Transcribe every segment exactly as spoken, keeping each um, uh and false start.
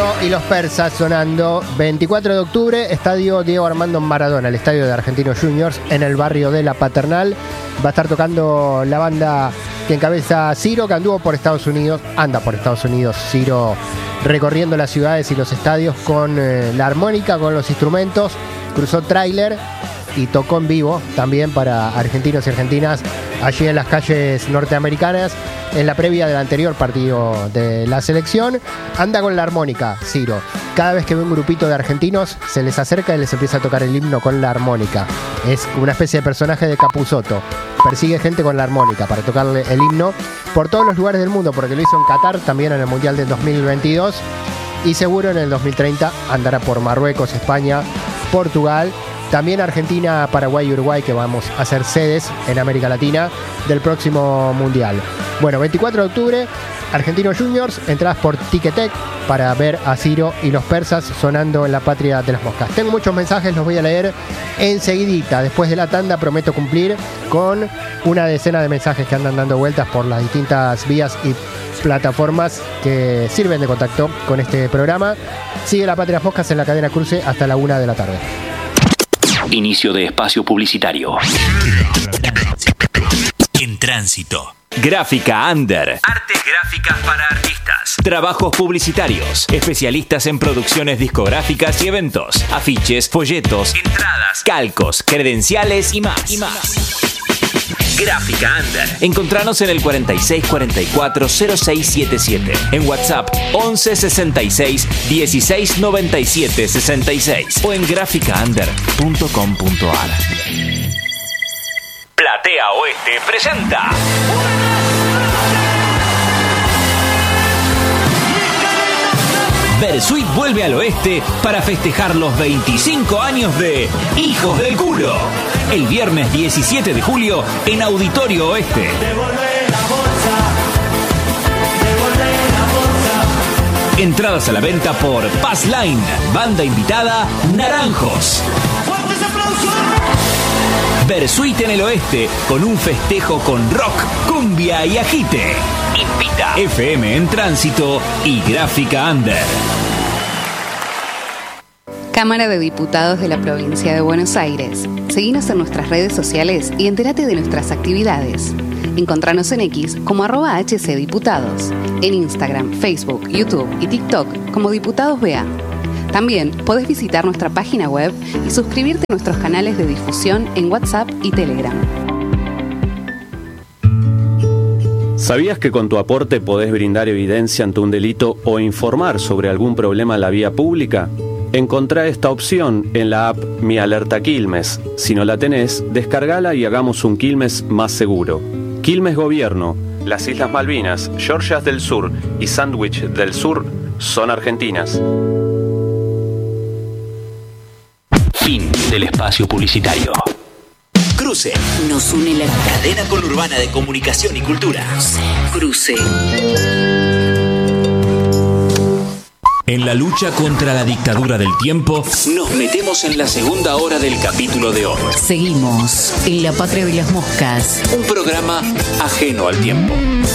y los persas sonando. veinticuatro de octubre, estadio Diego Armando Maradona, el estadio de Argentinos Juniors, en el barrio de La Paternal. Va a estar tocando la banda que encabeza Ciro, que anduvo por Estados Unidos, anda por Estados Unidos, Ciro, recorriendo las ciudades y los estadios con eh, la armónica, con los instrumentos. Cruzó tráiler y tocó en vivo también para argentinos y argentinas allí en las calles norteamericanas en la previa del anterior partido de la selección. Anda con la armónica, Ciro. Cada vez que ve un grupito de argentinos se les acerca y les empieza a tocar el himno con la armónica. Es una especie de personaje de Capusotto. Persigue gente con la armónica para tocarle el himno por todos los lugares del mundo, porque lo hizo en Qatar, también en el Mundial del dos mil veintidós, y seguro en el dos mil treinta andará por Marruecos, España, Portugal, también Argentina, Paraguay y Uruguay, que vamos a ser sedes en América Latina del próximo Mundial. Bueno, veinticuatro de octubre, Argentinos Juniors, entradas por Ticketek para ver a Ciro y los persas sonando en la patria de las moscas. Tengo muchos mensajes, los voy a leer enseguidita. Después de la tanda prometo cumplir con una decena de mensajes que andan dando vueltas por las distintas vías y plataformas que sirven de contacto con este programa. Sigue La Patria de las Moscas en la cadena Cruce hasta la una de la tarde. Inicio de espacio publicitario. En tránsito. Gráfica Under. Artes gráficas para artistas. Trabajos publicitarios. Especialistas en producciones discográficas y eventos. Afiches, folletos, entradas, calcos, credenciales y más. Y más. Gráfica Under. Encontranos en el cuarenta y seis cuarenta y cuatro cero seis setenta y siete. En WhatsApp once sesenta y seis dieciséis noventa y siete sesenta y seis. O en gráfica under punto com punto a r. Platea Oeste presenta Versuit vuelve al oeste para festejar los veinticinco años de Hijos del Culo. El viernes diecisiete de julio en Auditorio Oeste. Entradas a la venta por Passline. Banda invitada Naranjos. Versuit en el oeste con un festejo con rock, cumbia y agite. Invita F M en Tránsito y Gráfica Under. Cámara de Diputados de la Provincia de Buenos Aires. Seguinos en nuestras redes sociales y entérate de nuestras actividades. Encontranos en X como arroba hcdiputados, en Instagram, Facebook, YouTube y TikTok como Diputados B A. También podés visitar nuestra página web y suscribirte a nuestros canales de difusión en WhatsApp y Telegram. ¿Sabías que con tu aporte podés brindar evidencia ante un delito o informar sobre algún problema en la vía pública? Encontrá esta opción en la app Mi Alerta Quilmes. Si no la tenés, descargala y hagamos un Quilmes más seguro. Quilmes Gobierno, las Islas Malvinas, Georgias del Sur y Sandwich del Sur son argentinas. Fin del espacio publicitario. Cruce. Nos une la cadena conurbana de comunicación y cultura. Cruce. En la lucha contra la dictadura del tiempo, nos metemos en la segunda hora del capítulo de hoy. Seguimos en La Patria de las Moscas. Un programa ajeno al tiempo.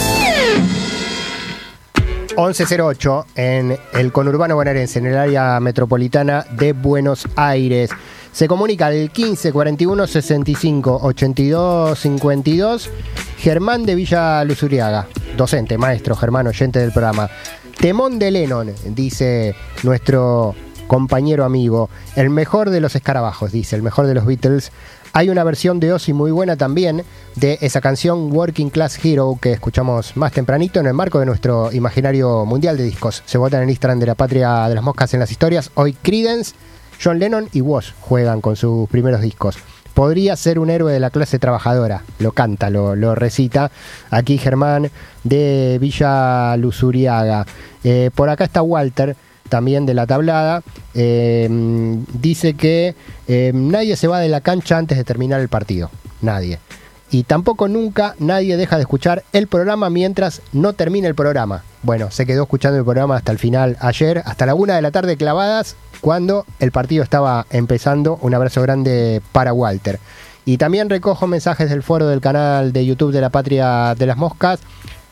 once cero ocho en el conurbano bonaerense, en el área metropolitana de Buenos Aires. Se comunica al quince cuarenta y uno sesenta y cinco ochenta y dos cincuenta y dos. Germán de Villa Luzuriaga, docente, maestro, Germán, oyente del programa. Temón de Lennon, dice nuestro compañero amigo. El mejor de los escarabajos, dice, el mejor de los Beatles. Hay una versión de Ozzy muy buena también de esa canción Working Class Hero que escuchamos más tempranito en el marco de nuestro imaginario mundial de discos. Se votan en el Instagram de La Patria de las Moscas en las historias. Hoy Creedence, John Lennon y Woz juegan con sus primeros discos. Podría ser un héroe de la clase trabajadora. Lo canta, lo, lo recita. Aquí Germán de Villa Luzuriaga. Eh, por acá está Walter, también de La Tablada. Eh, dice que eh, nadie se va de la cancha antes de terminar el partido. Nadie. Y tampoco nunca nadie deja de escuchar el programa mientras no termine el programa. Bueno, se quedó escuchando el programa hasta el final ayer, hasta la una de la tarde clavadas, cuando el partido estaba empezando. Un abrazo grande para Walter. Y también recojo mensajes del foro del canal de YouTube de La Patria de las Moscas.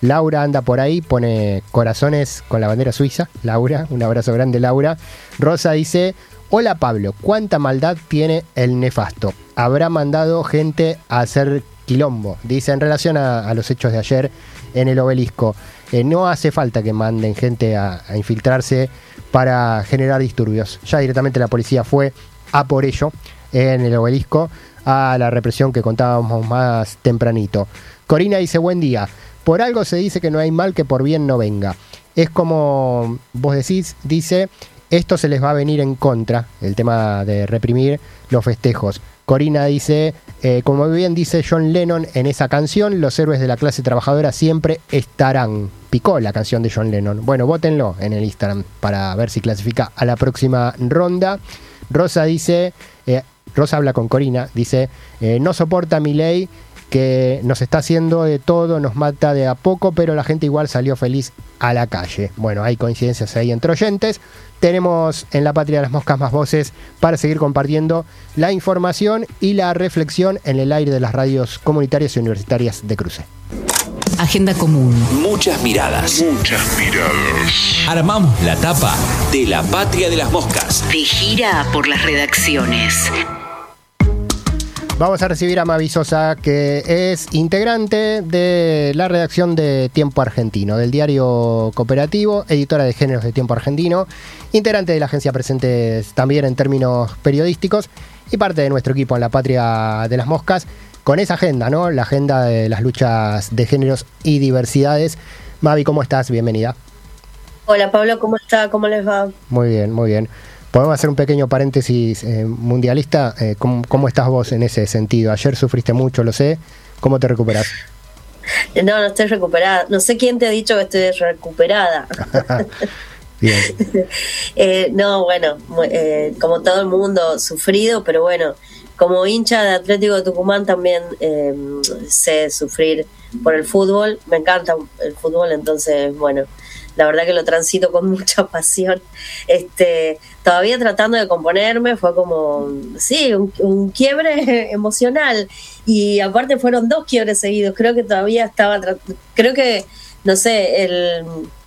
Laura anda por ahí, pone corazones con la bandera suiza. Laura, un abrazo grande, Laura. Rosa dice: hola Pablo, ¿cuánta maldad tiene el nefasto? Habrá mandado gente a hacer quilombo. Dice en relación a, a los hechos de ayer en el Obelisco. Eh, no hace falta que manden gente a, a infiltrarse para generar disturbios. Ya directamente la policía fue a por ello en el Obelisco, a la represión que contábamos más tempranito. Corina dice: buen día. Por algo se dice que no hay mal que por bien no venga. Es como vos decís, dice, esto se les va a venir en contra, el tema de reprimir los festejos. Corina dice, eh, como bien dice John Lennon en esa canción, los héroes de la clase trabajadora siempre estarán. Picó la canción de John Lennon. Bueno, vótenlo en el Instagram para ver si clasifica a la próxima ronda. Rosa dice, eh, Rosa habla con Corina, dice, eh, no soporta Milei, que nos está haciendo de todo, nos mata de a poco, pero la gente igual salió feliz a la calle. Bueno, hay coincidencias ahí entre oyentes. Tenemos en La Patria de las Moscas más voces para seguir compartiendo la información y la reflexión en el aire de las radios comunitarias y universitarias de Cruce. Agenda común. Muchas miradas. Muchas miradas. Armamos la tapa De La Patria de las Moscas. De gira por las redacciones. Vamos a recibir a Mavi Sosa, que es integrante de la redacción de Tiempo Argentino, del diario Cooperativo, editora de géneros de Tiempo Argentino, integrante de la agencia Presentes también en términos periodísticos y parte de nuestro equipo en La Patria de las Moscas, con esa agenda, ¿no? La agenda de las luchas de géneros y diversidades. Mavi, ¿cómo estás? Bienvenida. Hola Pablo, ¿cómo está? ¿Cómo les va? Muy bien, muy bien. Podemos hacer un pequeño paréntesis eh, mundialista. Eh, ¿cómo, ¿Cómo estás vos en ese sentido? Ayer sufriste mucho, lo sé. ¿Cómo te recuperás? No, no estoy recuperada. No sé quién te ha dicho que estoy recuperada. Bien. eh, no, bueno, eh, como todo el mundo, sufrido, pero bueno, como hincha de Atlético de Tucumán también eh, sé sufrir por el fútbol. Me encanta el fútbol, entonces, bueno, la verdad que lo transito con mucha pasión. Este, todavía tratando de componerme, fue como, sí, un, un quiebre emocional. Y aparte fueron dos quiebres seguidos. Creo que todavía estaba, creo que, no sé, el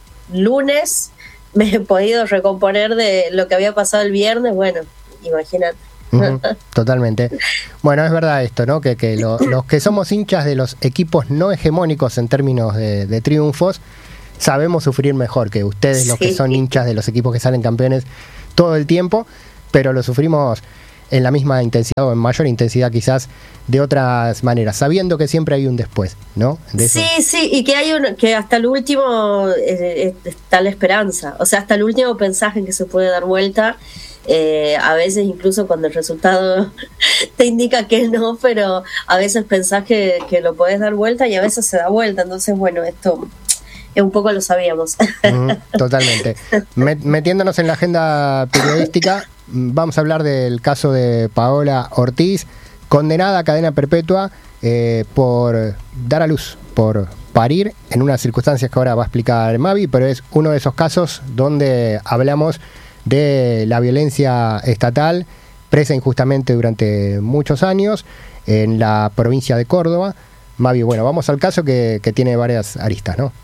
lunes me he podido recomponer de lo que había pasado el viernes. Bueno, imagínate. Uh-huh, totalmente. Bueno, es verdad esto, ¿no? Que, que lo, los que somos hinchas de los equipos no hegemónicos en términos de, de triunfos, sabemos sufrir mejor que ustedes, sí, los que son hinchas de los equipos que salen campeones todo el tiempo, pero lo sufrimos en la misma intensidad o en mayor intensidad quizás de otras maneras, sabiendo que siempre hay un después, ¿no? De eso. Sí, sí, y que hay un, que hasta el último eh, está la esperanza, o sea, hasta el último mensaje que se puede dar vuelta. Eh, a veces incluso cuando el resultado te indica que no, pero a veces pensás que, que lo podés dar vuelta y a veces se da vuelta, entonces bueno, esto un poco lo sabíamos. Mm, totalmente. Metiéndonos en la agenda periodística, vamos a hablar del caso de Paola Ortiz, condenada a cadena perpetua eh, por dar a luz, por parir, en unas circunstancias que ahora va a explicar Mavi, pero es uno de esos casos donde hablamos de la violencia estatal, presa injustamente durante muchos años en la provincia de Córdoba. Mavi, bueno, vamos al caso que, que tiene varias aristas, ¿no?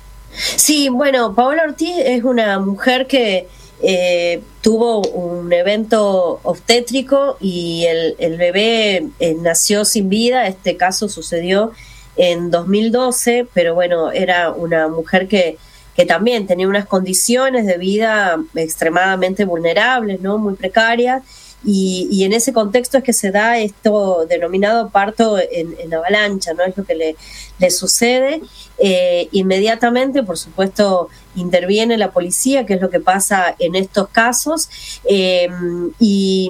Sí, bueno, Paola Ortiz es una mujer que eh, tuvo un evento obstétrico y el, el bebé eh, nació sin vida. Este caso sucedió en dos mil doce, pero bueno, era una mujer que que también tenía unas condiciones de vida extremadamente vulnerables, ¿no? Muy precarias, y, y en ese contexto es que se da esto denominado parto en, en avalancha, ¿no? Es lo que le, le sucede. Eh, inmediatamente, por supuesto, interviene la policía, que es lo que pasa en estos casos, eh, y,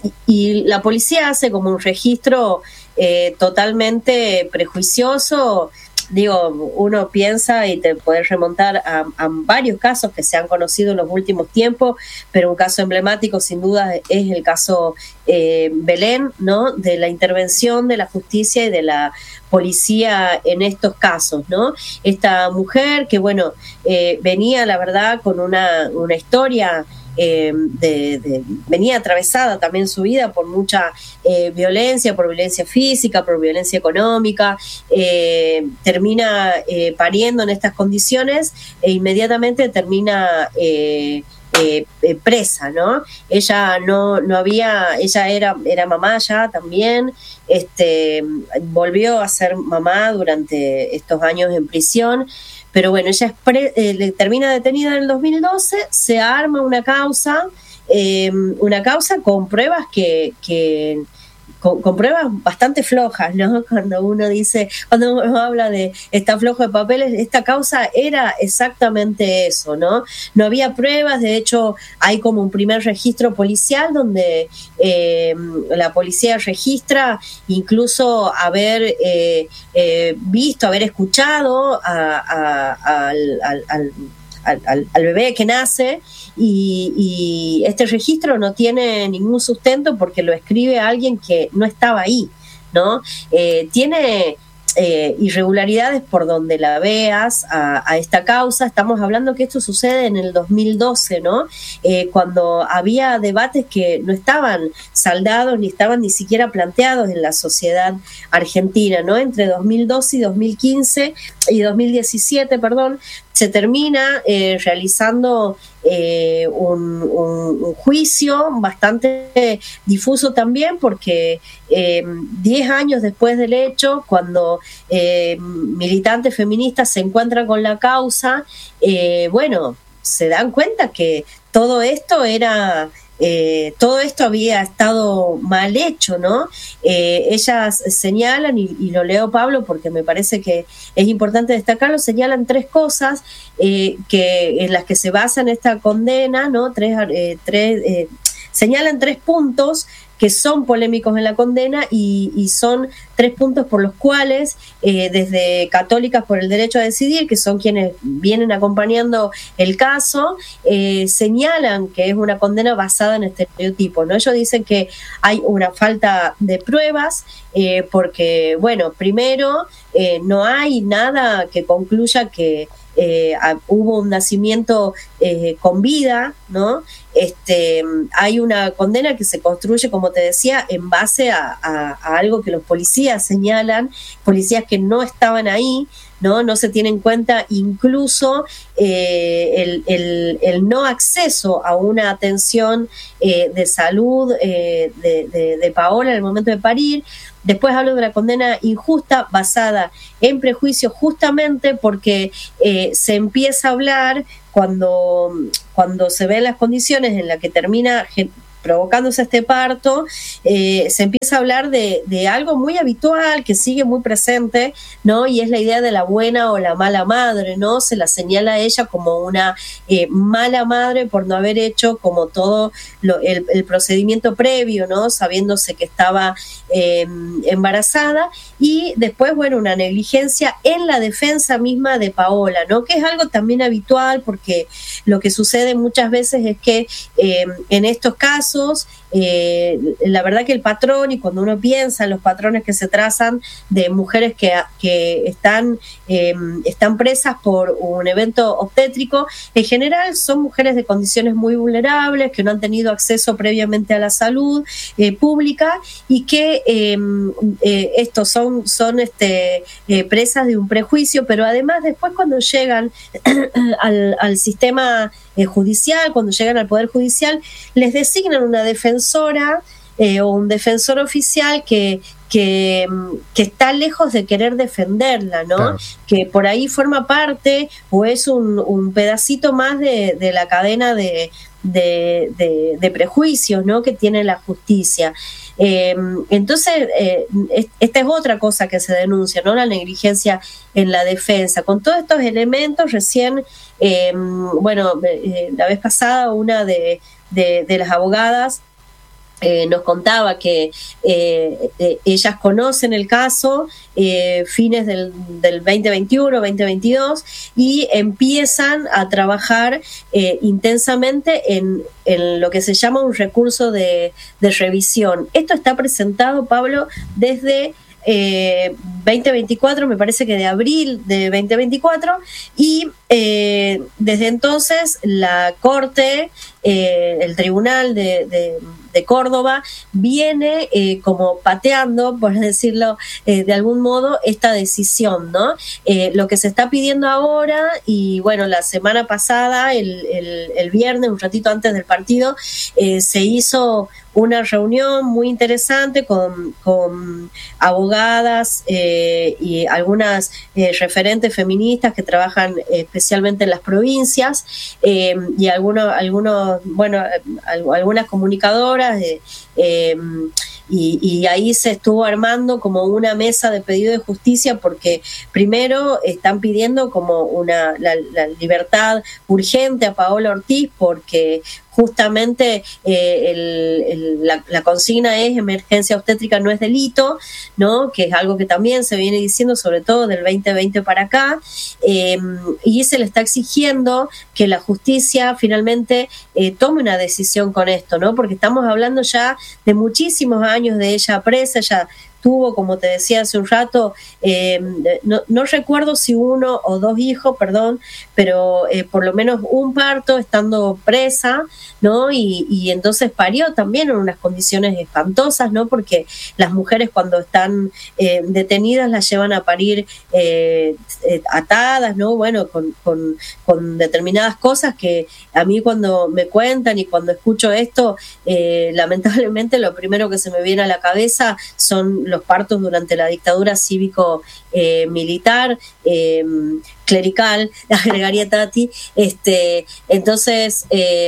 y la policía hace como un registro eh, totalmente prejuicioso. Digo, uno piensa y te puedes remontar a, a varios casos que se han conocido en los últimos tiempos, pero un caso emblemático sin duda es el caso eh, Belén, ¿no? De la intervención de la justicia y de la policía en estos casos, ¿no? Esta mujer que, bueno, eh, venía, la verdad, con una, una historia eh, de, de, venía atravesada también su vida por mucha eh, violencia, por violencia física, por violencia económica, eh, termina eh, pariendo en estas condiciones e inmediatamente termina eh, Eh, eh, presa, ¿no? Ella no, no había, ella era, era mamá ya también, este, volvió a ser mamá durante estos años en prisión, pero bueno, ella es pre, eh, termina detenida en el dos mil doce, se arma una causa, eh, una causa con pruebas que, que Con, con pruebas bastante flojas, ¿no? Cuando uno dice, cuando uno habla de está flojo de papeles, esta causa era exactamente eso, ¿no? No había pruebas, de hecho hay como un primer registro policial donde eh, la policía registra incluso haber eh, eh, visto, haber escuchado a, a, a, al, al, al Al, al, al bebé que nace y, y este registro no tiene ningún sustento porque lo escribe alguien que no estaba ahí, ¿no? Eh, tiene eh, irregularidades por donde la veas a, a esta causa. Estamos hablando que esto sucede en el dos mil doce, ¿no? Eh, cuando había debates que no estaban saldados ni estaban ni siquiera planteados en la sociedad argentina, ¿no? Entre dos mil doce y dos mil quince y dos mil diecisiete, perdón, se termina eh, realizando eh, un, un, un juicio bastante difuso también porque eh, diez años después del hecho, cuando eh, militantes feministas se encuentran con la causa, eh, bueno, se dan cuenta que todo esto era... Eh, todo esto había estado mal hecho, ¿no? Eh, ellas señalan, y, y lo leo, Pablo, porque me parece que es importante destacarlo, señalan tres cosas eh, que en las que se basa esta condena, ¿no? Tres, eh, tres, eh, señalan tres puntos que son polémicos en la condena y, y son tres puntos por los cuales eh, desde Católicas por el Derecho a Decidir, que son quienes vienen acompañando el caso, eh, señalan que es una condena basada en estereotipos, ¿no? Ellos dicen que hay una falta de pruebas eh, porque, bueno, primero eh, no hay nada que concluya que Eh, a, hubo un nacimiento eh, con vida, ¿no? Este, hay una condena que se construye, como te decía, en base a, a, a algo que los policías señalan, policías que no estaban ahí, ¿no? No se tiene en cuenta incluso eh, el, el, el no acceso a una atención eh, de salud eh, de, de, de Paola en el momento de parir. Después hablo de una condena injusta basada en prejuicios, justamente porque eh, se empieza a hablar cuando, cuando se ven las condiciones en las que termina provocándose este parto, eh, se empieza a hablar de, de algo muy habitual que sigue muy presente, ¿no? Y es la idea de la buena o la mala madre, ¿no? Se la señala a ella como una eh, mala madre por no haber hecho como todo lo, el, el procedimiento previo, ¿no? Sabiéndose que estaba eh, embarazada, y después, bueno, una negligencia en la defensa misma de Paola, ¿no? Que es algo también habitual porque lo que sucede muchas veces es que eh, en estos casos Eh, la verdad que el patrón, y cuando uno piensa en los patrones que se trazan de mujeres que, que están, eh, están presas por un evento obstétrico, en general son mujeres de condiciones muy vulnerables, que no han tenido acceso previamente a la salud eh, pública y que eh, eh, estos son, son este, eh, presas de un prejuicio, pero además después cuando llegan al, al sistema eh, judicial, cuando llegan al Poder Judicial, les designan una defensora eh, o un defensor oficial que, que, que está lejos de querer defenderla, ¿no? Claro. Que por ahí forma parte o es un, un pedacito más de, de la cadena de, de, de, de prejuicios, ¿no? Que tiene la justicia. Eh, entonces, eh, esta es otra cosa que se denuncia, ¿no? La negligencia en la defensa. Con todos estos elementos, recién, eh, bueno, eh, la vez pasada una de, de, de las abogadas Eh, nos contaba que eh, eh, ellas conocen el caso eh, fines del, del veinte veintiuno, veinte veintidós, y empiezan a trabajar eh, intensamente en, en lo que se llama un recurso de, de revisión. Esto está presentado, Pablo, desde eh, veinte veinticuatro, me parece que de abril de veinte veinticuatro, y eh, desde entonces la Corte, eh, el Tribunal de, de, de Córdoba, viene eh, como pateando, por decirlo eh, de algún modo, esta decisión, ¿no? Eh, lo que se está pidiendo ahora, y bueno, la semana pasada, el, el, el viernes, un ratito antes del partido, eh, se hizo una reunión muy interesante con, con abogadas eh, y algunas eh, referentes feministas que trabajan eh, especialmente en las provincias, eh, y algunos, algunos, bueno, algunas comunicadoras, eh, eh, y, y ahí se estuvo armando como una mesa de pedido de justicia, porque primero están pidiendo como una la, la libertad urgente a Paola Ortiz, porque justamente eh, el, el, la, la consigna es emergencia obstétrica no es delito, ¿no? Que es algo que también se viene diciendo sobre todo del veinte veinte para acá, eh, y se le está exigiendo que la justicia finalmente eh, tome una decisión con esto, ¿no? Porque estamos hablando ya de muchísimos años de ella presa. Ella tuvo, como te decía hace un rato, eh, no, no recuerdo si uno o dos hijos, perdón, pero eh, por lo menos un parto estando presa, ¿no? Y, y entonces parió también en unas condiciones espantosas, ¿no? Porque las mujeres cuando están eh, detenidas las llevan a parir eh, eh, atadas, ¿no? Bueno, con, con, con determinadas cosas que a mí cuando me cuentan y cuando escucho esto, eh, lamentablemente lo primero que se me viene a la cabeza son los partos durante la dictadura cívico-militar, eh, eh, clerical, agregaría Tati. Este, entonces, eh,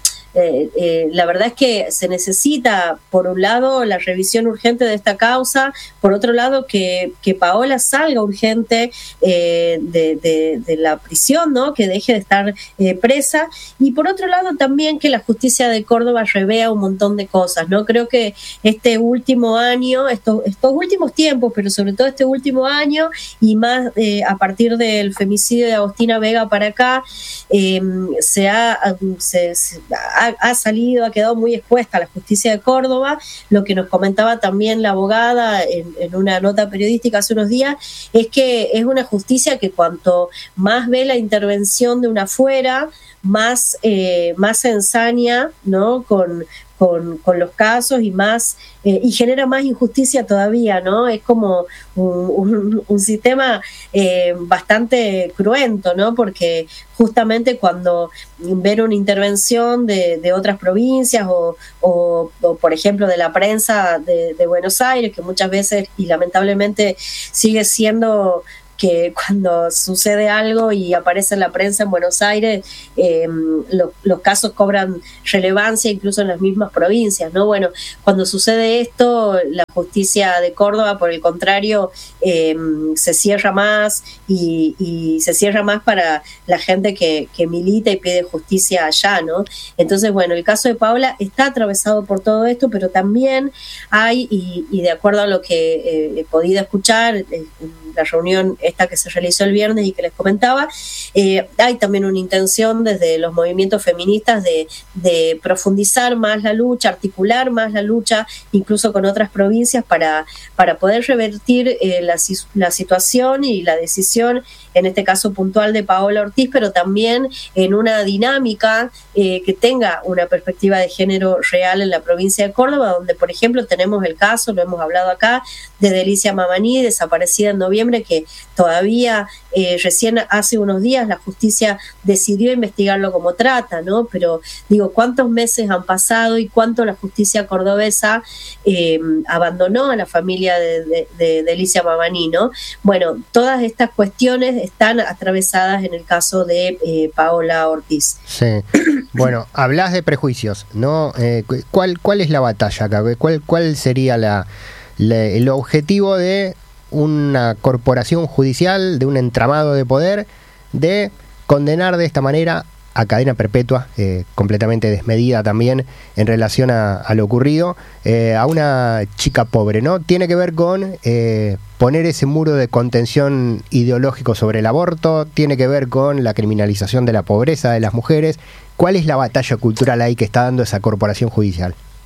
Eh, eh, la verdad es que se necesita, por un lado, la revisión urgente de esta causa, por otro lado, que, que Paola salga urgente eh, de, de, de la prisión, ¿no? Que deje de estar eh, presa, y por otro lado también que la justicia de Córdoba revea un montón de cosas, ¿no? Creo que este último año, estos, estos últimos tiempos, pero sobre todo este último año, y más eh, a partir del femicidio de Agostina Vega para acá, eh, se ha... Se, se, Ha, ha salido, ha quedado muy expuesta a la justicia de Córdoba. Lo que nos comentaba también la abogada en, en una nota periodística hace unos días es que es una justicia que cuanto más ve la intervención de una afuera, más, eh, más se ensaña, ¿no? con Con, con los casos y más eh, y genera más injusticia todavía, ¿no? Es como un, un, un sistema eh, bastante cruento, ¿no? Porque justamente cuando ver una intervención de, de otras provincias o, o, o, por ejemplo, de la prensa de, de Buenos Aires, que muchas veces y lamentablemente sigue siendo que cuando sucede algo y aparece en la prensa en Buenos Aires, eh, lo, los casos cobran relevancia incluso en las mismas provincias, ¿no? Bueno, cuando sucede esto, la justicia de Córdoba, por el contrario, eh, se cierra más y, y se cierra más para la gente que, que milita y pide justicia allá, ¿no? Entonces, bueno, el caso de Paola está atravesado por todo esto, pero también hay, y, y de acuerdo a lo que eh, he podido escuchar, eh, la reunión esta que se realizó el viernes y que les comentaba, eh, hay también una intención desde los movimientos feministas de, de profundizar más la lucha, articular más la lucha, incluso con otras provincias, para, para poder revertir eh, la, la situación y la decisión, en este caso puntual de Paola Ortiz, pero también en una dinámica eh, que tenga una perspectiva de género real en la provincia de Córdoba, donde, por ejemplo, tenemos el caso, lo hemos hablado acá, de Delicia Mamani, desaparecida en noviembre, que todavía eh, recién hace unos días la justicia decidió investigarlo como trata, ¿no? Pero digo, ¿cuántos meses han pasado y cuánto la justicia cordobesa eh, abandonó a la familia de, de, de Delicia Mamani, ¿no? Bueno, todas estas cuestiones están atravesadas en el caso de eh, Paola Ortiz. Sí. Bueno, hablas de prejuicios, ¿no? Eh, ¿cuál, ¿Cuál es la batalla acá? ¿Cuál, cuál sería la, la, el objetivo de una corporación judicial, de un entramado de poder, de condenar de esta manera a cadena perpetua, eh, completamente desmedida también en relación a, a lo ocurrido, eh, a una chica pobre, ¿no? Tiene que ver con eh, poner ese muro de contención ideológico sobre el aborto, tiene que ver con la criminalización de la pobreza de las mujeres. ¿Cuál es la batalla cultural ahí que está dando esa corporación judicial?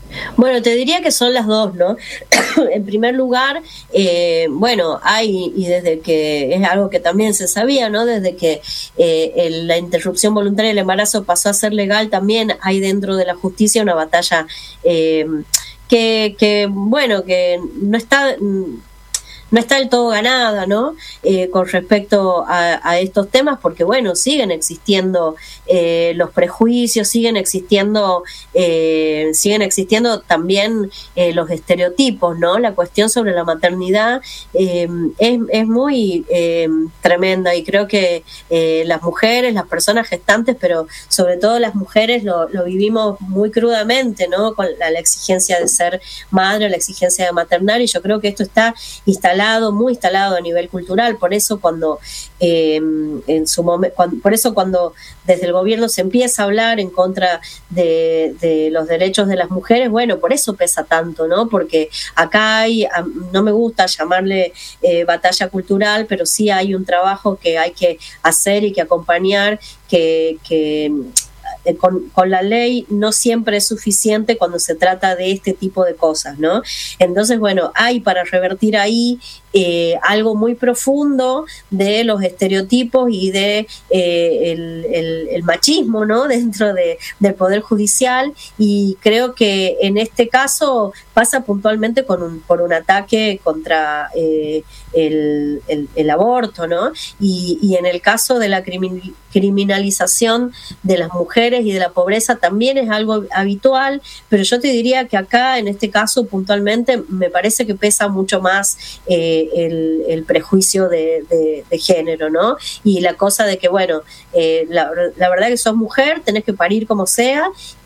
Bueno, te diría que son las dos, ¿no? En primer lugar, eh, bueno, hay, y desde que es algo que también se sabía, ¿no? Desde que eh, el, la interrupción voluntaria del embarazo pasó a ser legal, también hay dentro de la justicia una batalla eh, que, que, bueno, que no está... no está del todo ganada, ¿no? Eh, con respecto a, a estos temas, porque bueno, siguen existiendo eh, los prejuicios, siguen existiendo, eh, siguen existiendo también eh, los estereotipos, ¿no? La cuestión sobre la maternidad eh, es, es muy eh, tremenda, y creo que eh, las mujeres, las personas gestantes, pero sobre todo las mujeres lo, lo vivimos muy crudamente, ¿no? Con la, la exigencia de ser madre, la exigencia de maternar, y yo creo que esto está instalado muy instalado a nivel cultural. Por eso cuando eh, en su momento, por eso cuando desde el gobierno se empieza a hablar en contra de, de los derechos de las mujeres, bueno, por eso pesa tanto, ¿no? Porque acá hay, no me gusta llamarle eh, batalla cultural, pero sí hay un trabajo que hay que hacer y que acompañar, que, que Con, con la ley no siempre es suficiente cuando se trata de este tipo de cosas, ¿no? Entonces, bueno, hay para revertir ahí eh, algo muy profundo de los estereotipos y de eh, el, el, el machismo, ¿no? Dentro de, del Poder Judicial, y creo que en este caso pasa puntualmente con un, por un ataque contra eh, el, el, el aborto, ¿no? Y, y en el caso de la crimin- criminalización de las mujeres y de la pobreza también es algo habitual, pero yo te diría que acá, en este caso puntualmente, me parece que pesa mucho más eh, el, el prejuicio de, de, de género, ¿no? Y la cosa de que, bueno, eh, la, la verdad que sos mujer, tenés que parir como sea,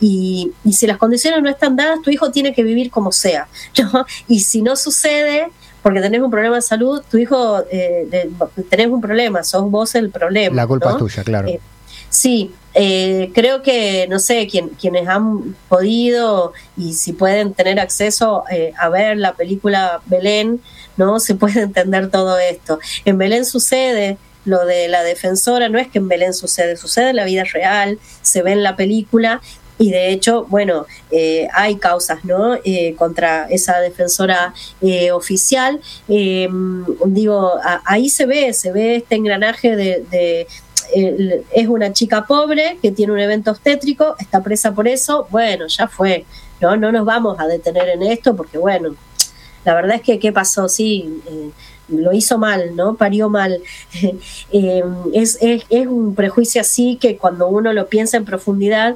y, y si las condiciones no están dadas, tu hijo tiene que vivir como sea, ¿no? Y si no sucede, porque tenés un problema de salud, tu hijo, eh, de, tenés un problema, sos vos el problema. La culpa, ¿no?, es tuya, claro. Eh, sí, eh, creo que, no sé, quien, quienes han podido y si pueden tener acceso eh, a ver la película Belén, ¿no? Se puede entender todo esto. En Belén sucede lo de la defensora, no es que en Belén sucede, sucede en la vida real, se ve en la película. Y de hecho, bueno, eh, hay causas, ¿no? Eh, contra esa defensora eh, oficial. Eh, digo, a, ahí se ve, se ve este engranaje de, de eh, es una chica pobre que tiene un evento obstétrico, está presa por eso. Bueno, ya fue, ¿no? No nos vamos a detener en esto porque, bueno, la verdad es que, ¿qué pasó? Sí, eh, lo hizo mal, ¿no? Parió mal. eh, es, es, es un prejuicio así que cuando uno lo piensa en profundidad,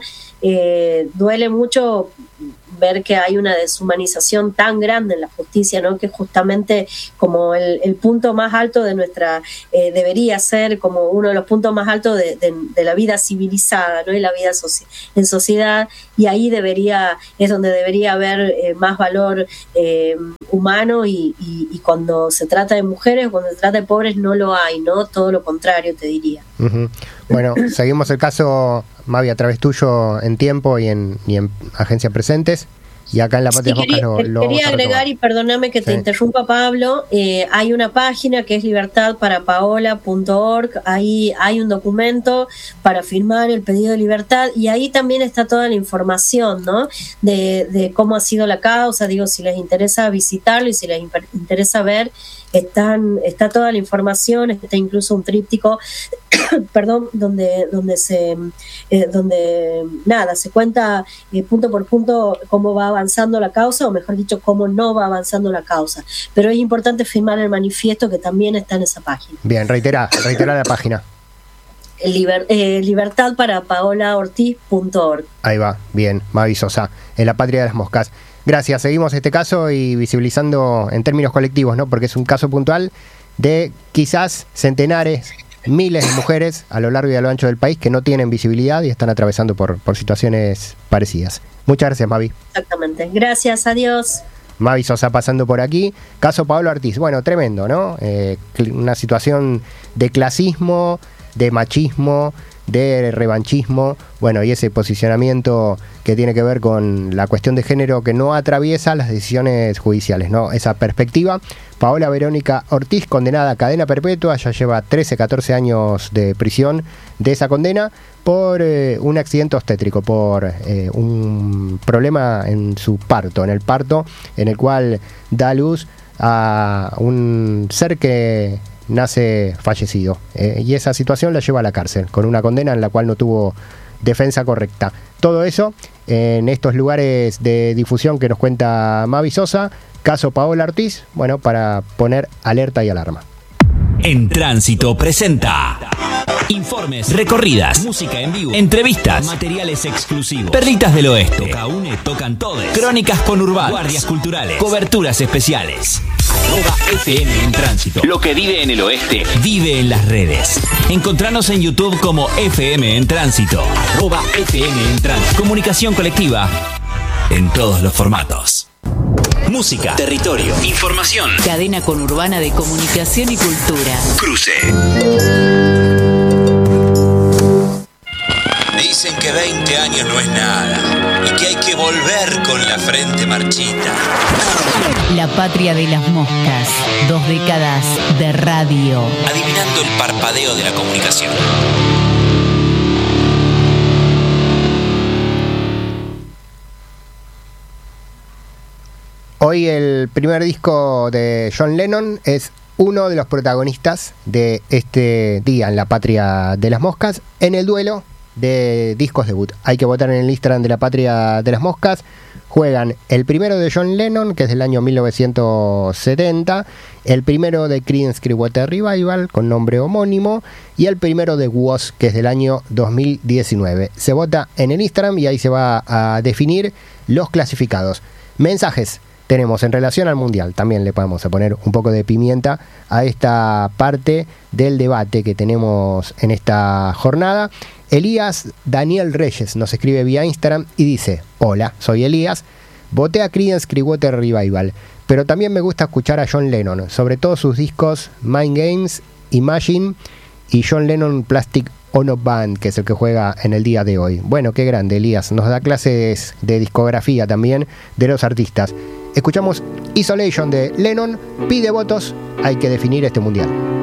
eh, duele mucho ver que hay una deshumanización tan grande en la justicia, ¿no? Que justamente como el, el punto más alto de nuestra, eh, debería ser como uno de los puntos más altos de, de, de la vida civilizada, ¿no? Y la vida soci- en sociedad, y ahí debería, es donde debería haber eh, más valor eh, humano, y, y, y cuando se trata de mujeres, cuando se trata de pobres, no lo hay, ¿no? Todo lo contrario, te diría. Uh-huh. Bueno, seguimos el caso, Mavi, a través tuyo en Tiempo y en, y en Agencia Presentes. Y acá en La Patria Sí, Moscas quería, lo, lo quería agregar, y perdóname que te sí. interrumpa, Pablo, eh, hay una página que es libertad para paola punto org, ahí hay un documento para firmar el pedido de libertad, y ahí también está toda la información, ¿no? De, de cómo ha sido la causa, digo, si les interesa visitarlo y si les imper- interesa ver, están, está toda la información, está incluso un tríptico, perdón, donde, donde se, eh, donde nada, se cuenta eh, punto por punto cómo va avanzando la causa, o mejor dicho, cómo no va avanzando la causa. Pero es importante firmar el manifiesto que también está en esa página. Bien, reitera, reitera la página. Liber, eh, libertad para paola ortiz punto org. Ahí va, bien, Mavi Sosa, en La Patria de las Moscas. Gracias, seguimos este caso y visibilizando en términos colectivos, ¿no? Porque es un caso puntual de quizás centenares, miles de mujeres a lo largo y a lo ancho del país que no tienen visibilidad y están atravesando por, por situaciones parecidas. Muchas gracias, Mavi. Exactamente, gracias, adiós. Mavi Sosa pasando por aquí. Caso Pablo Ortiz, bueno, tremendo, ¿no? Eh, una situación de clasismo, de machismo, de revanchismo, bueno, y ese posicionamiento que tiene que ver con la cuestión de género que no atraviesa las decisiones judiciales, ¿no? Esa perspectiva Paola Verónica Ortiz, condenada a cadena perpetua, ya lleva trece, catorce años de prisión de esa condena por eh, un accidente obstétrico, por eh, un problema en su parto, en el parto, en el cual da a luz a un ser que nace fallecido. Eh, y esa situación la lleva a la cárcel, con una condena en la cual no tuvo defensa correcta. Todo eso en estos lugares de difusión que nos cuenta Mavi Sosa, caso Paola Ortiz, bueno, para poner alerta y alarma. En Tránsito presenta informes, recorridas, música en vivo, entrevistas, materiales exclusivos, Perlitas del Oeste, Toca Une, Tocan Todes, crónicas conurbanas, guardias culturales, coberturas especiales. Arroba F M en Tránsito. Lo que vive en el oeste, vive en las redes. Encontranos en YouTube como F M en Tránsito. Arroba F M en Tránsito. Comunicación colectiva en todos los formatos. Música, territorio, información. Cadena conurbana de comunicación y cultura. Cruce. Dicen que veinte años no es nada y que hay que volver con la frente marchita. La patria de las moscas. Dos décadas de radio. Adivinando el parpadeo de la comunicación. Hoy el primer disco de John Lennon es uno de los protagonistas de este día en la patria de las moscas, en el duelo de discos debut. Hay que votar en el Instagram de la patria de las moscas. Juegan el primero de John Lennon, que es del año mil novecientos setenta, el primero de Creedence Clearwater Revival, con nombre homónimo, y el primero de W A S, que es del año dos mil diecinueve. Se vota en el Instagram y ahí se va a definir los clasificados. Mensajes tenemos en relación al Mundial. También le podemos poner un poco de pimienta a esta parte del debate que tenemos en esta jornada. Elías Daniel Reyes nos escribe vía Instagram y dice: hola, soy Elías, voté a Creedence Clearwater Revival, pero también me gusta escuchar a John Lennon, sobre todo sus discos Mind Games, Imagine y John Lennon Plastic Ono Band, que es el que juega en el día de hoy. Bueno, qué grande, Elías, nos da clases de discografía también de los artistas. Escuchamos Isolation de Lennon, pide votos, hay que definir este mundial.